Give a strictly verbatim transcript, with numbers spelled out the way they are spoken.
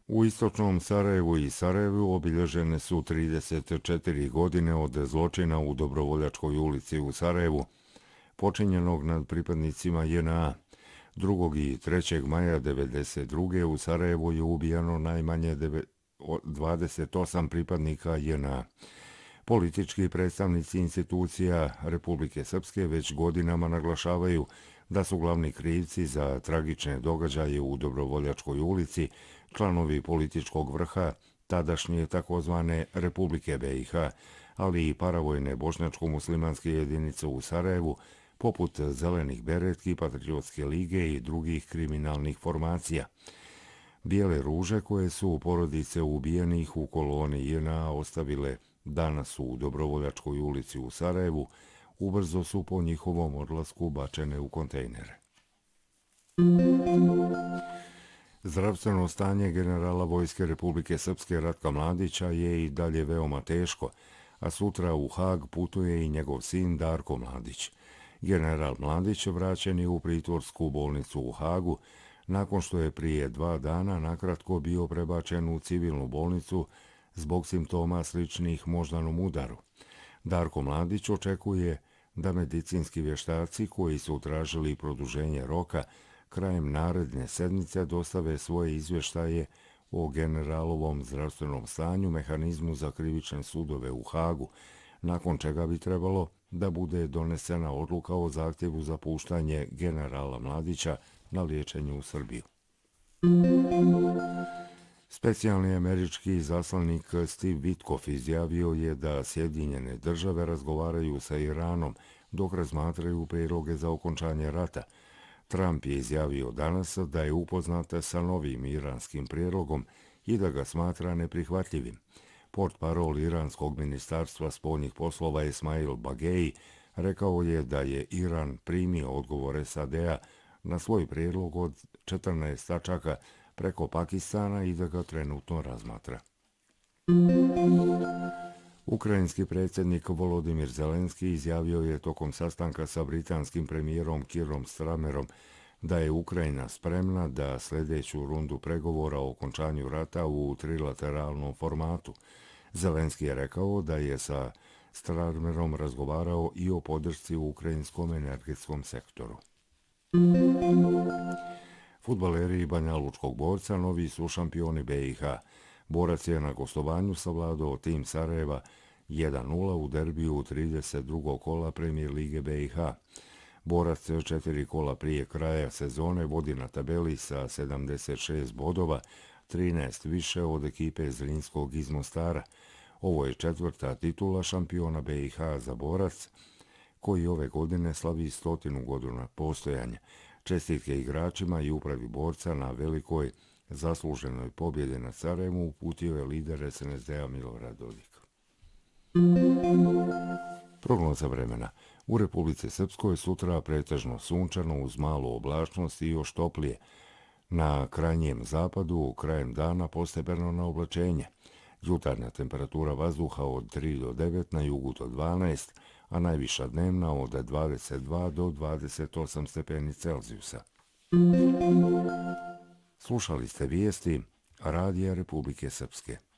U istočnom Sarajevu i Sarajevu obilježene su trideset četiri godine od zločina u Dobrovoljačkoj ulici u Sarajevu, počinjenog nad pripadnicima J N A. drugog i trećeg maja devedeset druge u Sarajevu je ubijano najmanje dvadeset osam pripadnika J N A. Politički predstavnici institucija Republike Srpske već godinama naglašavaju da su glavni krivci za tragične događaje u Dobrovoljačkoj ulici članovi političkog vrha tadašnje takozvane Republike B i H, ali i paravojne bošnjačko-muslimanske jedinice u Sarajevu, poput Zelenih beretki, Patriotske lige i drugih kriminalnih formacija. Bijele ruže koje su porodice ubijenih u koloni J N A ostavile danas u Dobrovoljačkoj ulici u Sarajevu, ubrzo su po njihovom odlasku bačene u kontejnere. Zdravstveno stanje generala Vojske Republike Srpske Ratka Mladića je i dalje veoma teško, a sutra u Hag putuje i njegov sin Darko Mladić. General Mladić vraćen je u pritvorsku bolnicu u Hagu, nakon što je prije dva dana nakratko bio prebačen u civilnu bolnicu zbog simptoma sličnih moždanom udaru. Darko Mladić očekuje da medicinski vještaci koji su tražili produženje roka krajem naredne sedmice dostave svoje izvještaje o generalovom zdravstvenom stanju mehanizmu za krivične sudove u Hagu, nakon čega bi trebalo da bude donesena odluka o zahtjevu za puštanje generala Mladića na liječenju u Srbiju. Specijalni američki izaslanik Steve Witkoff izjavio je da Sjedinjene države razgovaraju sa Iranom dok razmatraju prijedloge za okončanje rata. Trump je izjavio danas da je upoznat sa novim iranskim prijedlogom i da ga smatra neprihvatljivim. Portparol iranskog ministarstva spoljnih poslova Esmail Bagei rekao je da je Iran primio odgovor S A D-a na svoj prijedlog od četrnaest tačaka preko Pakistana i da ga trenutno razmatra. Ukrajinski predsjednik Volodimir Zelenski izjavio je tokom sastanka sa britanskim premijerom Kirom Starmerom da je Ukrajina spremna da sljedeću rundu pregovora o okončanju rata u trilateralnom formatu. Zelenski je rekao da je sa Starmerom razgovarao i o podršci u ukrajinskom energetskom sektoru. Fudbaleri Banja Lučkog Borca novi su šampioni B i H. Borac je na gostovanju savladao tim Sarajeva jedan nula u derbiju trideset drugog kola Premijer Lige B i H. Borac četiri kola prije kraja sezone vodi na tabeli sa sedamdeset šest bodova, trinaest više od ekipe Zrinskog iz Mostara. Ovo je četvrta titula šampiona B i H za Borac, koji ove godine slavi stotinu godina postojanja. Čestitke igračima i upravi Borca na velikoj zasluženoj pobjedi na Sarajevu uputio je lider S N S D-a Milorad Dodik. Prognoza vremena. U Republici Srpskoj sutra pretežno sunčano uz malu oblačnost i još toplije. Na krajnjem zapadu krajem dana postepeno na oblačenje. Jutarnja temperatura vazduha od tri do devet, na jugu do dvanaest, a najviša dnevna od dvadeset dva do dvadeset osam stepeni Celzijusa. Slušali ste vijesti Radija Republike Srpske.